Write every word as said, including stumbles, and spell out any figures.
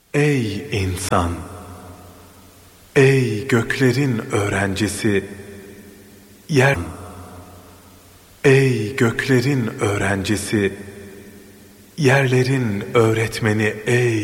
Ey insan! Ey göklerin öğrencisi! Yer! Ey göklerin öğrencisi! Yerlerin öğretmeni ey!